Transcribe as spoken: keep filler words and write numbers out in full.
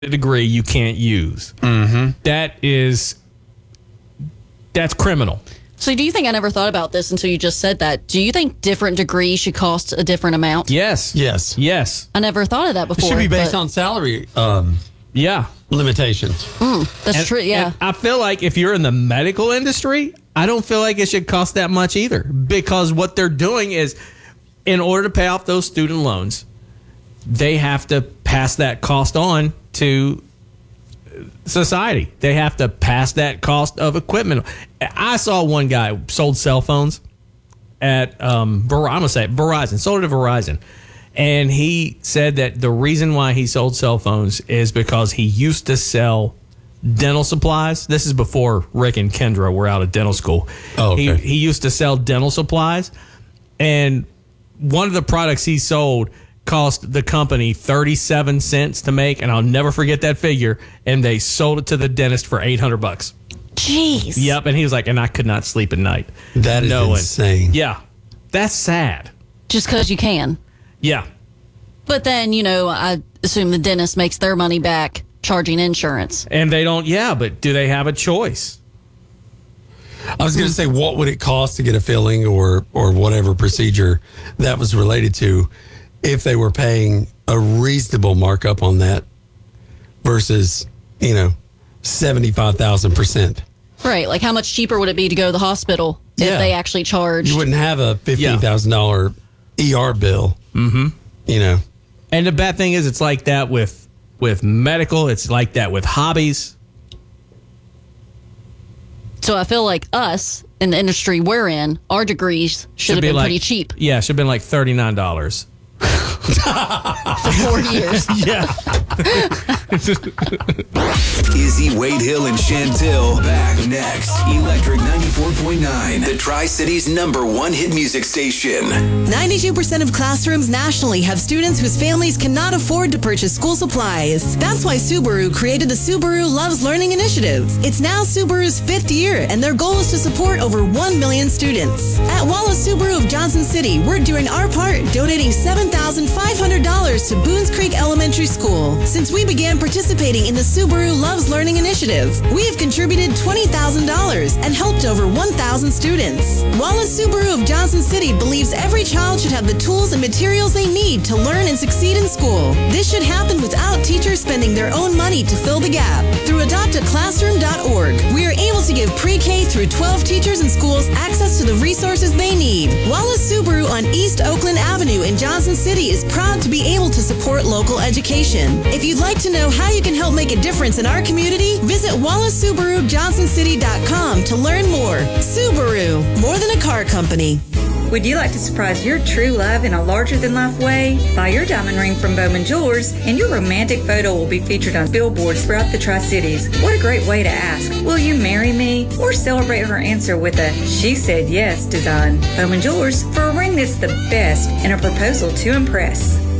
a degree you can't use. Mm-hmm. That is, that's criminal. So do you think, I never thought about this until you just said that, do you think different degrees should cost a different amount? Yes. Yes. Yes. I never thought of that It before. should be based but- on salary um, Yeah. limitations. Mm, that's And- true, yeah. and I feel like if you're in the medical industry, I don't feel like it should cost that much either, because what they're doing is, in order to pay off those student loans, they have to pass that cost on to society. They have to pass that cost of equipment. I saw one guy sold cell phones at um, Ver- I'm gonna say Verizon, sold it to Verizon, and he said that the reason why he sold cell phones is because he used to sell dental supplies. This is before Rick and Kendra were out of dental school. Oh, okay. He he used to sell dental supplies, and one of the products he sold cost the company thirty-seven cents to make, and I'll never forget that figure. And they sold it to the dentist for eight hundred bucks. Jeez. Yep, and he was like, and I could not sleep at night. That is knowing- insane. Yeah, that's sad. Just because you can. Yeah, But then, you know, I assume the dentist makes their money back charging insurance. and they don't. Yeah, but do they have a choice? I was going to say, what would it cost to get a filling or or whatever procedure that was related to, if they were paying a reasonable markup on that versus, you know, seventy-five thousand percent. Right. Like, how much cheaper would it be to go to the hospital if Yeah. they actually charged? You wouldn't have a fifteen thousand dollars E R bill. Mm-hmm. You know. And the bad thing is, it's like that with with medical. It's like that with hobbies. So I feel like us, in the industry we're in, our degrees should, have be been like, pretty cheap Yeah, should have been like thirty-nine dollars. for four years. Yeah. Izzy, Wade Hill, and Chantel back next. Electric ninety-four point nine, the Tri-Cities number one hit music station. ninety-two percent of classrooms nationally have students whose families cannot afford to purchase school supplies. That's why Subaru created the Subaru Loves Learning Initiative. It's now Subaru's fifth year, and their goal is to support over one million students. At Wallace Subaru of Johnson City, we're doing our part, donating seven thousand five hundred dollars to Boones Creek Elementary School. Since we began participating in the Subaru Loves Learning Initiative, we have contributed twenty thousand dollars and helped over one thousand students. Wallace Subaru of Johnson City believes every child should have the tools and materials they need to learn and succeed in school. This should happen without teachers spending their own money to fill the gap. Through adopt a classroom dot org, we are able to give pre-K through twelve teachers and schools access to the resources they need. Wallace Subaru on East Oakland Avenue in Johnson City is proud to be able to support local education. If you'd like to know how you can help make a difference in our community, visit Wallace Subaru Johnson City dot com to learn more. Subaru, more than a car company. Would you like to surprise your true love in a larger-than-life way? Buy your diamond ring from Bowman Jewelers, and your romantic photo will be featured on billboards throughout the Tri-Cities. What a great way to ask, will you marry me? Or celebrate her answer with a she said yes design. Bowman Jewelers, for a ring that's the best and a proposal to impress.